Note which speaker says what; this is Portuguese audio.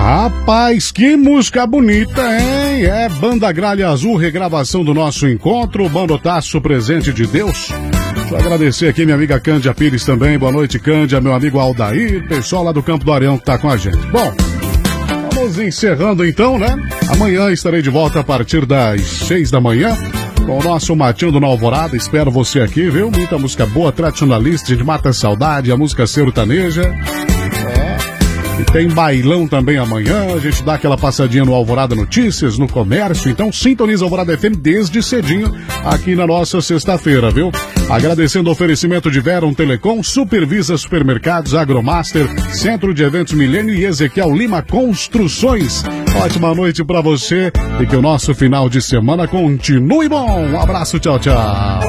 Speaker 1: Rapaz, que música bonita, hein? É Banda Gralha Azul, regravação do nosso encontro, Bandotaço Presente de Deus. Deixa eu agradecer aqui minha amiga Cândia Pires também. Boa noite, Cândia, meu amigo Aldair, pessoal lá do Campo do Areião que tá com a gente. Bom, vamos encerrando então, né? Amanhã estarei de volta a partir das 6 da manhã com o nosso Mateando na Alvorada. Espero você aqui, viu? Muita música boa, tradicionalista, a gente mata a saudade, a música sertaneja. E tem bailão também amanhã, a gente dá aquela passadinha no Alvorada Notícias, no comércio, então sintoniza Alvorada FM desde cedinho aqui na nossa sexta-feira, viu? Agradecendo o oferecimento de Veron Telecom, Supervisa Supermercados, Agromaster, Centro de Eventos Milênio e Ezequiel Lima Construções. Ótima noite pra você e que o nosso final de semana continue bom. Um abraço, tchau, tchau.